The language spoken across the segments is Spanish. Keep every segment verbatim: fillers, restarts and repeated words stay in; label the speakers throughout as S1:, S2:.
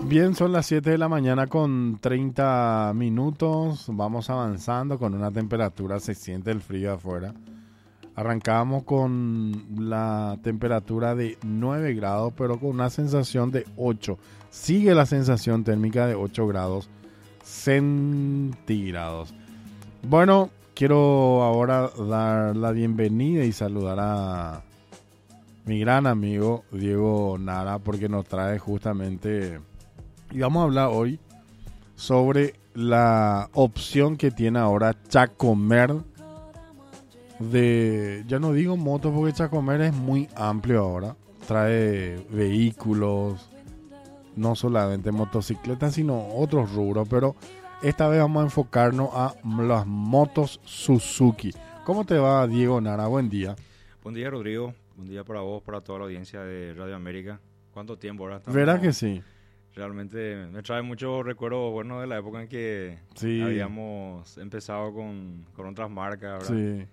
S1: Bien, son las siete de la mañana con treinta minutos. Vamos avanzando con una temperatura, se siente el frío afuera. Arrancábamos con la temperatura de nueve grados, pero con una sensación de ocho. Sigue la sensación térmica de ocho grados centígrados. Bueno, quiero ahora dar la bienvenida y saludar a mi gran amigo Diego Nara, porque nos trae justamente... Y vamos a hablar hoy sobre la opción que tiene ahora Chacomer de, ya no digo motos porque Chacomer es muy amplio ahora. Trae vehículos, no solamente motocicletas, sino otros rubros. Pero esta vez vamos a enfocarnos a las motos Suzuki. ¿Cómo te va, Diego Nara? Buen día.
S2: Buen día, Rodrigo. Buen día para vos, para toda la audiencia de Radio América. ¿Cuánto tiempo ahora estamos?
S1: ¿Verdad que sí?
S2: Realmente me trae muchos recuerdos buenos de la época en que
S1: sí.
S2: habíamos empezado con, con otras marcas, ¿verdad?
S1: Sí.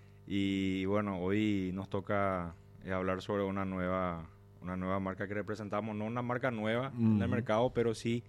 S2: Y bueno, hoy nos toca eh, hablar sobre una nueva una nueva marca que representamos, no una marca nueva uh-huh. en el mercado, pero sí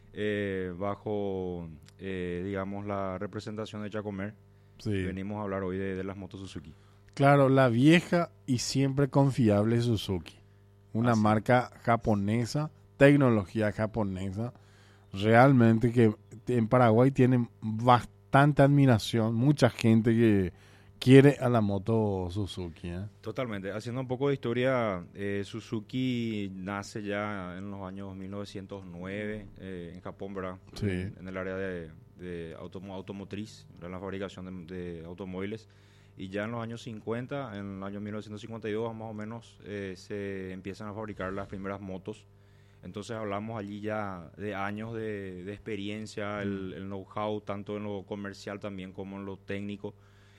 S2: eh, bajo, eh, digamos, la representación de Chacomer.
S1: Sí.
S2: Venimos a hablar hoy de, de las motos Suzuki.
S1: Claro, la vieja y siempre confiable Suzuki. Una
S2: Así.
S1: marca japonesa, tecnología japonesa, realmente que en Paraguay tienen bastante admiración, mucha gente que quiere a la moto Suzuki. ¿eh?
S2: Totalmente, haciendo un poco de historia, eh, Suzuki nace ya en los años mil novecientos nueve eh, en Japón, ¿verdad?
S1: Sí.
S2: En, en el área de, de automo- automotriz, en la fabricación de, de automóviles. Y ya en los años cincuenta, en el año mil novecientos cincuenta y dos más o menos, eh, se empiezan a fabricar las primeras motos. Entonces hablamos allí ya de años de, de experiencia, mm. el, el know-how, tanto en lo comercial también como en lo técnico.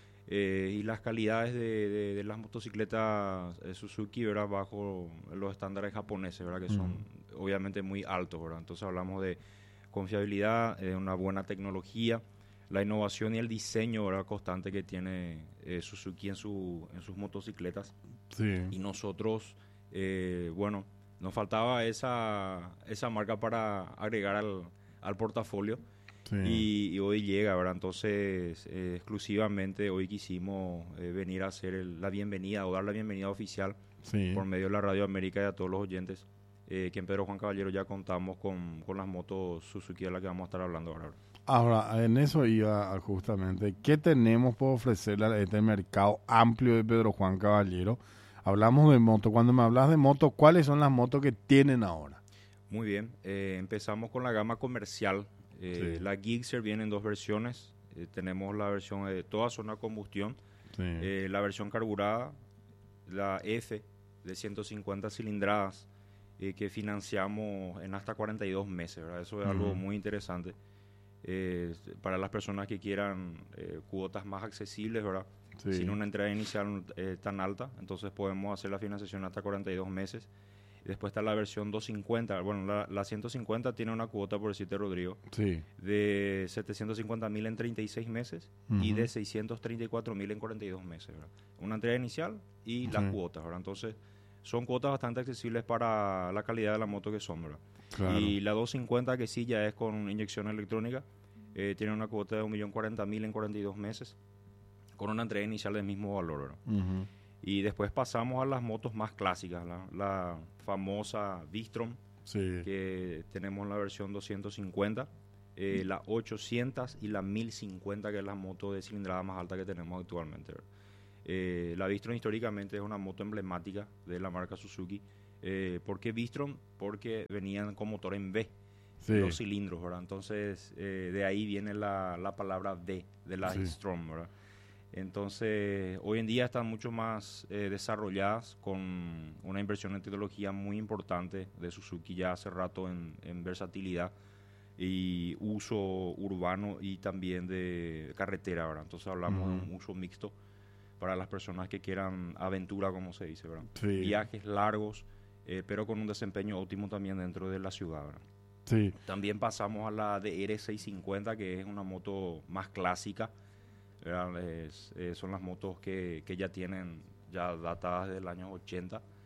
S2: Eh, y las calidades de, de, de las motocicletas eh, Suzuki, ¿verdad? Bajo los estándares japoneses, ¿verdad? Que son mm. obviamente muy altos, ¿verdad? Entonces hablamos de confiabilidad, de eh, una buena tecnología, la innovación y el diseño, ¿verdad? Constante que tiene eh, Suzuki en, su, en sus motocicletas.
S1: Sí.
S2: Y nosotros, eh, bueno, nos faltaba esa, esa marca para agregar al, al portafolio. Sí. Y, y hoy llega, ¿verdad? Entonces, eh, exclusivamente hoy quisimos eh, venir a hacer el, la bienvenida o dar la bienvenida oficial
S1: sí.
S2: por medio de la Radio América y a todos los oyentes, eh, que en Pedro Juan Caballero ya contamos con, con las motos Suzuki de las que vamos a estar hablando ahora.
S1: Ahora, en eso iba justamente. ¿Qué tenemos por ofrecerle a este mercado amplio de Pedro Juan Caballero? Hablamos de moto. Cuando me hablas de moto, ¿cuáles son las motos que tienen ahora?
S2: Muy bien. Eh, empezamos con la gama comercial. Eh, sí. La Gixxer viene en dos versiones. Eh, tenemos la versión de toda zona combustión,
S1: sí.
S2: eh, la versión carburada, la F de ciento cincuenta cilindradas, eh, que financiamos en hasta cuarenta y dos meses, ¿verdad? Eso es uh-huh. algo muy interesante eh, para las personas que quieran eh, cuotas más accesibles, ¿verdad? Sí. Sin una entrada inicial eh, tan alta. Entonces podemos hacer la financiación hasta cuarenta y dos meses. Y después está la versión doscientos cincuenta. Bueno, la, la ciento cincuenta tiene una cuota, por decirte, Rodrigo,
S1: sí.
S2: de setecientos cincuenta mil en treinta y seis meses uh-huh. y de seiscientos treinta y cuatro mil en cuarenta y dos meses, ¿verdad? Una entrega inicial y uh-huh. las cuotas, ¿verdad? Entonces, son cuotas bastante accesibles para la calidad de la moto que son, ¿verdad?
S1: Claro.
S2: Y la doscientos cincuenta, que sí ya es con inyección electrónica, eh, tiene una cuota de un millón cuarenta mil en cuarenta y dos meses, con una entrega inicial del mismo valor, ¿verdad?
S1: Uh-huh.
S2: Y después pasamos a las motos más clásicas, la, la famosa V-Strom,
S1: sí.
S2: que tenemos la versión doscientos cincuenta, eh, la ochocientos y la mil cincuenta, que es la moto de cilindrada más alta que tenemos actualmente. Eh, la V-Strom históricamente es una moto emblemática de la marca Suzuki. Eh, ¿Por qué V-Strom? Porque venían con motor en V,
S1: sí.
S2: los cilindros, ¿verdad? Entonces, eh, de ahí viene la, la palabra V, de la
S1: sí.
S2: Strom, ¿verdad? Entonces, hoy en día están mucho más eh, desarrolladas, con una inversión en tecnología muy importante de Suzuki ya hace rato en, en versatilidad y uso urbano y también de carretera, ¿verdad? Entonces hablamos uh-huh. de un uso mixto para las personas que quieran aventura, como se dice, ¿verdad?
S1: Sí.
S2: Viajes largos, eh, pero con un desempeño óptimo también dentro de la ciudad, ¿verdad?
S1: Sí.
S2: También pasamos a la D R seiscientos cincuenta, que es una moto más clásica. Es, eh, son las motos que, que ya tienen ya datadas del año ochenta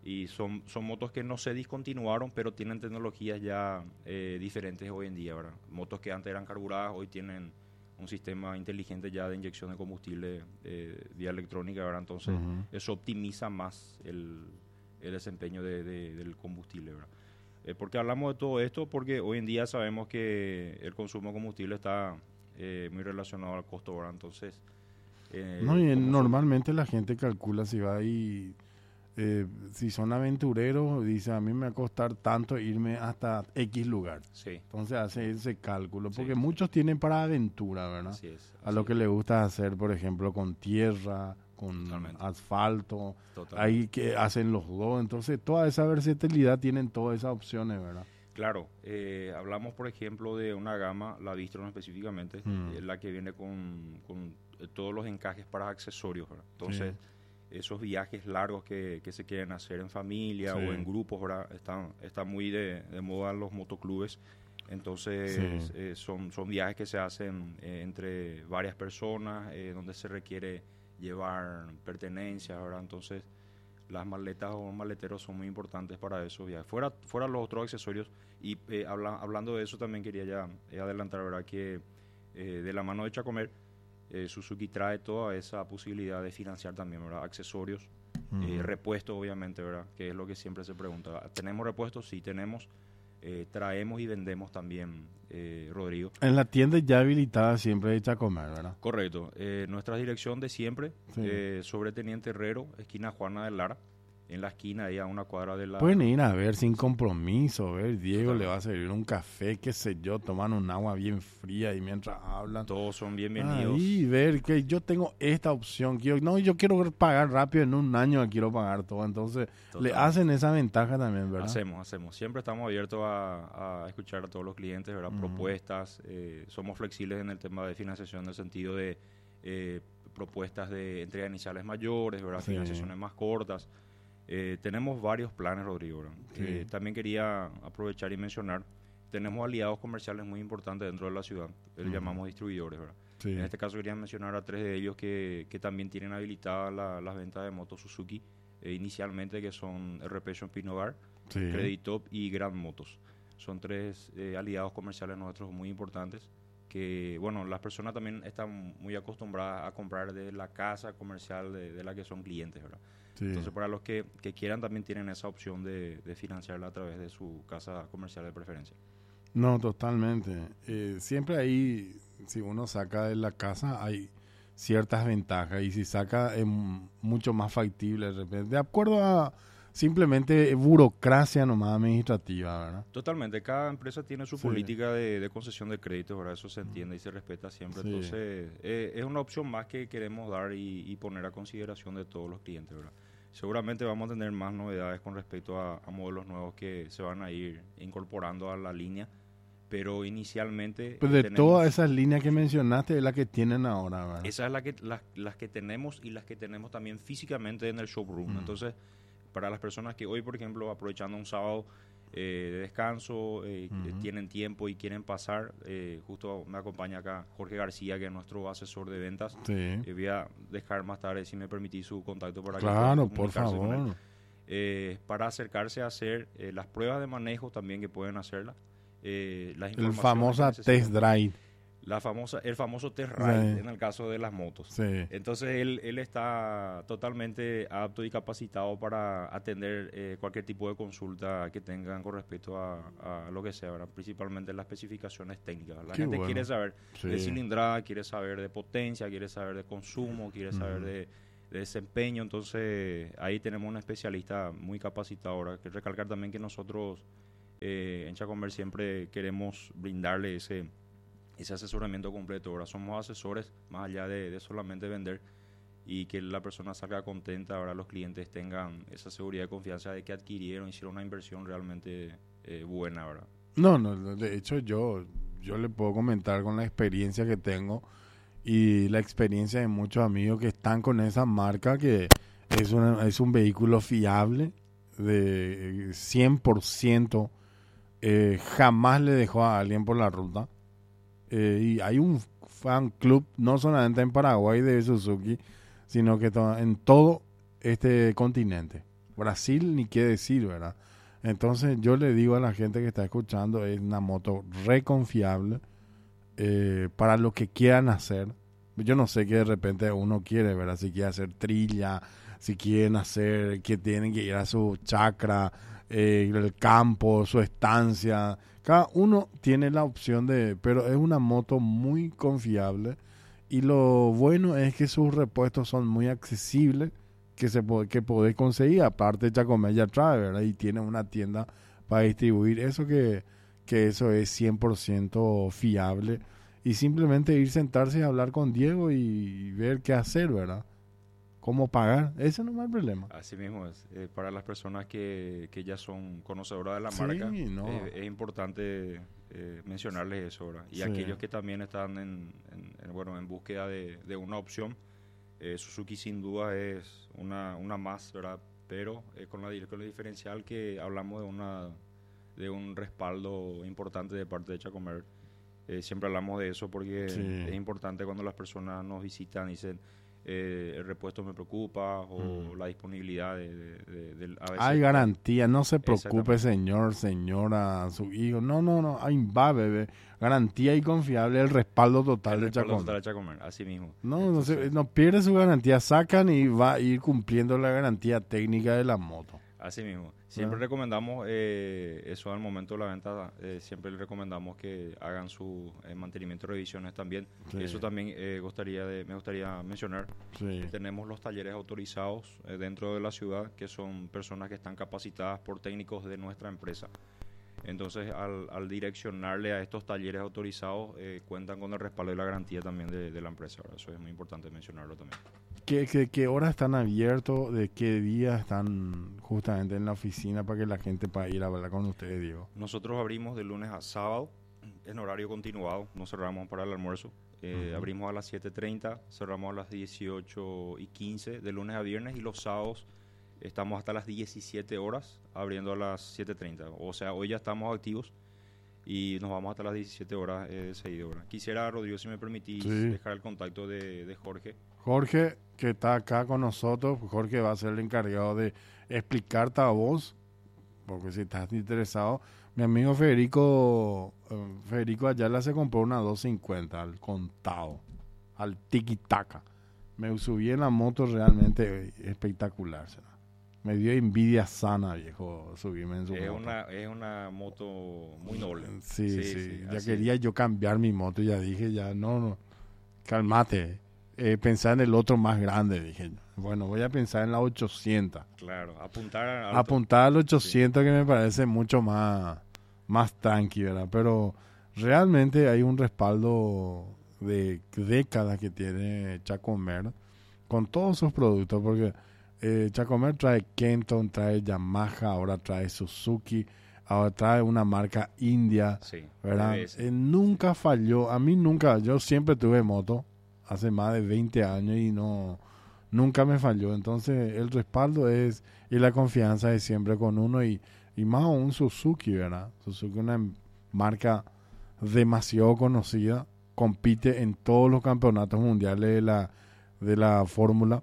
S2: Y son, son motos que no se discontinuaron, pero tienen tecnologías ya eh, diferentes hoy en día, ¿verdad? Motos que antes eran carburadas, hoy tienen un sistema inteligente ya de inyección de combustible eh, vía electrónica, ¿verdad? Entonces, uh-huh. eso optimiza más el, el desempeño de, de, del combustible, ¿verdad? Eh, ¿Por qué hablamos de todo esto? Porque hoy en día sabemos que el consumo de combustible está eh, muy relacionado al costo, ¿verdad? Entonces...
S1: Eh, no, y normalmente son... la gente calcula si va y... Eh, si son aventureros, dice, a mí me va a costar tanto irme hasta X lugar.
S2: Sí.
S1: Entonces hace ese cálculo, porque
S2: sí,
S1: muchos
S2: sí.
S1: tienen para aventura, ¿verdad?
S2: Así es, así
S1: a lo que
S2: es.
S1: le gusta hacer, por ejemplo, con tierra, con
S2: Totalmente.
S1: asfalto,
S2: Totalmente.
S1: ahí que hacen los dos. Entonces toda esa versatilidad tienen todas esas opciones, ¿verdad?
S2: Claro, eh, hablamos por ejemplo de una gama, la Vistron específicamente, mm. eh, la que viene con, con eh, todos los encajes para accesorios, ¿verdad? Entonces... Sí. Esos viajes largos que, que se quieren hacer en familia sí. o en grupos, ¿verdad? Están, están muy de, de moda los motoclubes. Entonces, sí. eh, son, son viajes que se hacen eh, entre varias personas, eh, donde se requiere llevar pertenencias, ¿verdad? Entonces, las maletas o maleteros son muy importantes para esos viajes. Fuera, fuera los otros accesorios, y eh, habla, hablando de eso también quería ya eh, adelantar, ¿verdad? Que eh, de la mano de Chacomer, Eh, Suzuki trae toda esa posibilidad de financiar también, ¿verdad? Accesorios, uh-huh. eh, repuestos obviamente, ¿verdad? Que es lo que siempre se pregunta. ¿Tenemos repuestos? Sí, tenemos. Eh, traemos y vendemos también, eh, Rodrigo.
S1: En la tienda ya habilitada siempre de Chacomer, ¿verdad?
S2: Correcto. Eh, nuestra dirección de siempre, sí. eh, sobre Teniente Herrero, esquina Juana de Lara. En la esquina, ahí a una cuadra de la...
S1: Pueden ir a ver sin compromiso, ver, Diego le va a servir un café, qué sé yo, toman un agua bien fría y mientras hablan.
S2: Todos son bienvenidos.
S1: Y ver que yo tengo esta opción, quiero, no, yo quiero pagar rápido, en un año quiero pagar todo, entonces Totalmente. Le hacen esa ventaja también, ¿verdad?
S2: Hacemos, hacemos, siempre estamos abiertos a, a escuchar a todos los clientes, ¿verdad? Uh-huh. Propuestas, eh, somos flexibles en el tema de financiación en el sentido de eh, propuestas de entregas iniciales mayores, ¿verdad? Sí. Financiaciones más cortas. Eh, tenemos varios planes, Rodrigo. Sí. Eh, también quería aprovechar y mencionar, tenemos aliados comerciales muy importantes dentro de la ciudad, uh-huh. les llamamos distribuidores, ¿verdad? Sí. En este caso quería mencionar a tres de ellos que, que también tienen habilitadas la, las ventas de motos Suzuki, eh, inicialmente, que son R P Shopping Hogar, sí. Creditop y Grand Motos. Son tres eh, aliados comerciales nuestros muy importantes, que, bueno, las personas también están muy acostumbradas a comprar de la casa comercial de, de la que son clientes, ¿verdad? Sí. Entonces, para los que, que quieran, también tienen esa opción de, de financiarla a través de su casa comercial de preferencia.
S1: No, totalmente. Eh, siempre ahí, si uno saca de la casa, hay ciertas ventajas. Y si saca, es mucho más factible de repente. De acuerdo a simplemente burocracia nomás administrativa, ¿verdad?
S2: Totalmente. Cada empresa tiene su sí. política de, de concesión de créditos, ¿verdad? Eso se entiende y se respeta siempre. Sí. Entonces, eh, es una opción más que queremos dar y, y poner a consideración de todos los clientes, ¿verdad? Seguramente vamos a tener más novedades con respecto a, a modelos nuevos que se van a ir incorporando a la línea, pero inicialmente...
S1: Pues de tenemos, todas esas líneas que mencionaste es la que tienen ahora, ¿verdad?
S2: Esas es la que, las, las que tenemos y las que tenemos también físicamente en el showroom. Mm. Entonces, para las personas que hoy, por ejemplo, aprovechando un sábado eh, de descanso, eh, uh-huh. tienen tiempo y quieren pasar, eh, justo me acompaña acá Jorge García, que es nuestro asesor de ventas. Sí. Eh, voy a dejar más tarde, si me permitís, su contacto para
S1: claro, que por favor.
S2: Eh, para acercarse a hacer eh, las pruebas de manejo también, que pueden hacerla. Eh, las
S1: el famoso test drive.
S2: La famosa, el famoso test ride, sí. en el caso de las motos.
S1: Sí.
S2: Entonces él, él está totalmente apto y capacitado para atender eh, cualquier tipo de consulta que tengan con respecto a, a lo que sea, ¿verdad? Principalmente las especificaciones técnicas. La
S1: Qué
S2: gente
S1: bueno.
S2: quiere saber
S1: sí.
S2: de cilindrada, quiere saber de potencia, quiere saber de consumo, quiere uh-huh. saber de, de desempeño. Entonces ahí tenemos un especialista muy capacitado. Ahora, que recalcar también que nosotros eh, en Chacomer siempre queremos brindarle ese ese asesoramiento completo. Ahora somos asesores más allá de, de solamente vender, y que la persona salga contenta, ahora los clientes tengan esa seguridad y confianza de que adquirieron, hicieron una inversión realmente eh, buena, ¿verdad?
S1: No, no, de hecho yo, yo le puedo comentar con la experiencia que tengo y la experiencia de muchos amigos que están con esa marca, que es, una, es un vehículo fiable, de cien por ciento, eh, jamás le dejó a alguien por la ruta. Eh, y hay un fan club no solamente en Paraguay de Suzuki, sino que to- en todo este continente. Brasil ni qué decir, ¿verdad? Entonces yo le digo a la gente que está escuchando, es una moto re confiable eh, para lo que quieran hacer. Yo no sé qué de repente uno quiere, ¿verdad? Si quiere hacer trilla, si quieren hacer, que tienen que ir a su chacra, eh, el campo, su estancia. Cada uno tiene la opción de, pero es una moto muy confiable y lo bueno es que sus repuestos son muy accesibles, que se puede, que podés conseguir. Aparte Chacomé ya trae, ¿verdad? Y tiene una tienda para distribuir eso, que, que eso es cien por ciento fiable. Y simplemente ir, sentarse y hablar con Diego y ver qué hacer, ¿verdad? Cómo pagar. Ese no es el problema.
S2: Así mismo es. Eh, para las personas que, que ya son conocedoras de la
S1: Sí,
S2: marca,
S1: no.
S2: eh, es importante eh, mencionarles eso, ¿verdad? Y
S1: Sí.
S2: aquellos que también están en, en- en, bueno, en búsqueda de, de una opción, eh, Suzuki sin duda es una, una más, ¿verdad? Pero eh, con, la, di- con el diferencial que hablamos de una de un respaldo importante de parte de Chacomer. Eh, siempre hablamos de eso porque
S1: Sí.
S2: es importante cuando las personas nos visitan y dicen eh, el repuesto me preocupa o
S1: Mm.
S2: la disponibilidad de, de- de- del a veces
S1: Hay garantía, no se preocupe,
S2: Exactamente.
S1: señor, señora, su hijo. No, no, no, ahí va, bebé. Garantía y confiable, el respaldo total
S2: el
S1: de
S2: respaldo
S1: Chacón.
S2: total de Chacomer, así mismo.
S1: No, no, se-
S2: Entonces,
S1: no pierde su garantía, sacan y va a ir cumpliendo la garantía técnica de la moto.
S2: así mismo. Siempre
S1: Ah.
S2: recomendamos eh, eso al momento de la venta. Eh, siempre les recomendamos que hagan su eh, mantenimiento y revisiones también.
S1: Sí.
S2: Eso también eh, gustaría de- me gustaría mencionar.
S1: Sí.
S2: Tenemos los talleres autorizados eh, dentro de la ciudad, que son personas que están capacitadas por técnicos de nuestra empresa. Entonces, al, al direccionarle a estos talleres autorizados, eh, cuentan con el respaldo y la garantía también de, de la empresa, ¿verdad? Eso es muy importante mencionarlo también.
S1: ¿Qué, qué, qué horas están abiertos? ¿De qué día están justamente en la oficina para que la gente pueda ir a hablar con ustedes, Diego?
S2: Nosotros abrimos de lunes a sábado en horario continuado, no cerramos para el almuerzo. Eh,
S1: Ujú.
S2: Abrimos a las siete treinta, cerramos a las dieciocho y quince de lunes a viernes, y los sábados estamos hasta las diecisiete horas abriendo a las siete treinta. O sea, hoy ya estamos activos y nos vamos hasta las diecisiete horas eh, seguido, ¿verdad? Quisiera, Rodrigo, si me permitís,
S1: Sí.
S2: dejar el contacto de, de Jorge.
S1: Jorge, que está acá con nosotros, Jorge va a ser el encargado de explicarte a vos, porque si estás interesado, mi amigo Federico, eh, Federico Ayala se compró una doscientos cincuenta al contado, al tiki-taka. Me subí en la moto realmente espectacular, ¿será? Me dio envidia sana, viejo, subirme en su
S2: Es
S1: moto.
S2: una, es una moto muy noble.
S1: Sí, sí,
S2: Sí, sí,
S1: ya
S2: así
S1: quería yo cambiar mi moto y ya dije, ya, no, no, calmate. Eh, pensar en el otro más grande, dije. Bueno, voy a pensar en la ochocientos.
S2: Claro, apuntar a
S1: Apuntar al ochocientos, que me parece mucho más, más tranqui, ¿verdad? Pero realmente hay un respaldo de décadas que tiene Chacomer con todos sus productos, porque eh, Chacomer trae Kenton, trae Yamaha, ahora trae Suzuki, ahora trae una marca india,
S2: Sí,
S1: ¿verdad?
S2: debe ser.
S1: Eh, nunca falló, a mí nunca, yo siempre tuve moto, hace más de veinte años y no, nunca me falló. Entonces el respaldo es, y la confianza es siempre con uno, y, y más un Suzuki, ¿verdad? Suzuki es una marca demasiado conocida, compite en todos los campeonatos mundiales de la, de la fórmula,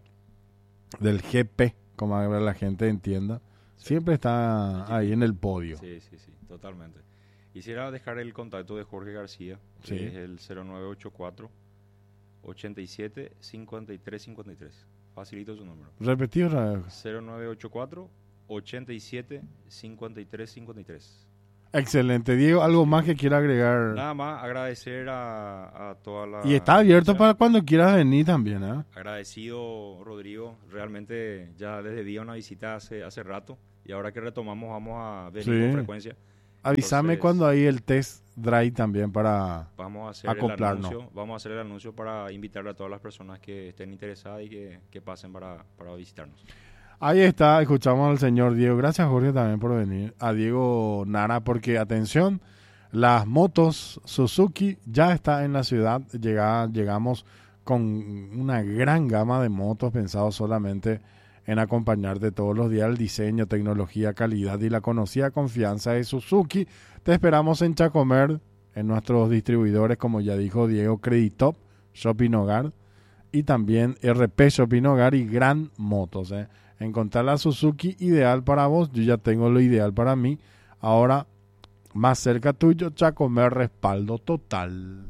S1: del G P, como para que la gente entienda.
S2: Sí.
S1: Siempre está ahí en el podio.
S2: Sí, sí, sí, totalmente. Quisiera dejar el contacto de Jorge García, que
S1: Sí.
S2: es el cero nueve ocho cuatro, ochenta y siete, cincuenta y tres cincuenta y tres. Facilito su número.
S1: Repetí otra vez.
S2: cero nueve ocho cuatro, ochenta y siete, cincuenta y tres cincuenta y tres.
S1: Excelente. Diego, ¿algo más que quiera agregar?
S2: Nada más agradecer a, a toda la...
S1: Y está abierto
S2: audiencia.
S1: para cuando quieras venir también, ¿eh?
S2: Agradecido, Rodrigo. Realmente ya les debía una visita hace, hace rato, y ahora que retomamos vamos a venir
S1: Sí.
S2: con frecuencia.
S1: Avísame
S2: Entonces,
S1: cuando hay el test drive también para...
S2: Vamos a hacer
S1: acoplarnos.
S2: el anuncio, vamos a hacer el anuncio para invitar a todas las personas que estén interesadas y que, que pasen para, para visitarnos.
S1: Ahí está, escuchamos al señor Diego. Gracias, Jorge, también por venir. A Diego Nara, porque, atención, las motos Suzuki ya está en la ciudad. Llega, llegamos con una gran gama de motos pensados solamente en acompañarte todos los días. El diseño, tecnología, calidad y la conocida confianza de Suzuki. Te esperamos en Chacomer, en nuestros distribuidores, como ya dijo Diego, Creditop, Shopping Hogar y también R P Shopping Hogar y Gran Motos, ¿eh? encontrar la Suzuki ideal para vos. Yo ya tengo lo ideal para mí. Ahora, más cerca tuyo, Chacomer, respaldo total.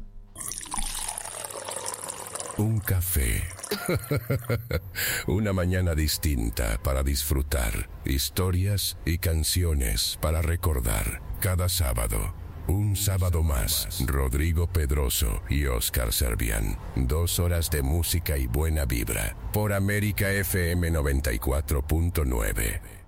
S3: Un café. Una mañana distinta para disfrutar. Historias y canciones para recordar. Cada sábado. Un sábado más. Rodrigo Pedroso y Oscar Servián. Dos horas de música y buena vibra. Por América F M noventa y cuatro punto nueve.